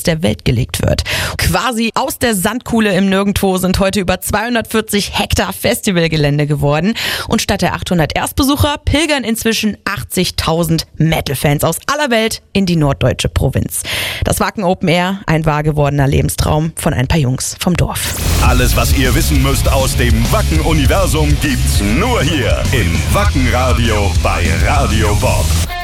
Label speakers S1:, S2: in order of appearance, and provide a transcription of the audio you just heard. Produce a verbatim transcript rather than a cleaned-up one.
S1: der Welt gelegt wird. Quasi aus der Sandkuhle im Nirgendwo sind heute über zweihundertvierzig Hektar Festivalgelände geworden. Und statt der achthundert Erstbesucher pilgern inzwischen achtzigtausend Metal-Fans aus aller Welt in die norddeutsche Provinz. Das Wacken Open Air, ein wahr gewordener Lebenstraum von ein paar Jungs vom Dorf.
S2: Alles, was ihr wissen müsst aus dem Wacken-Universum, gibt's nur hier im Wacken-Radio bei Radio Bob.